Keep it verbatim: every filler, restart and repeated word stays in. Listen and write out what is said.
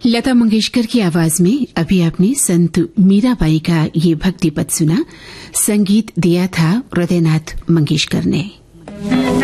लता मंगेशकर की आवाज में अभी आपने संत मीराबाई का ये भक्ति पद सुना। संगीत दिया था हृदयनाथ मंगेशकर ने।